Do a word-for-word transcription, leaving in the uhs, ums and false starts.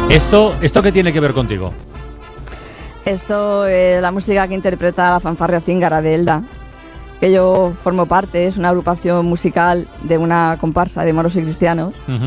¿Esto, ¿Esto qué tiene que ver contigo? Esto es la música que interpreta la fanfarria Cíngara de Elda, que yo formo parte. Es una agrupación musical de una comparsa de moros y cristianos. Uh-huh.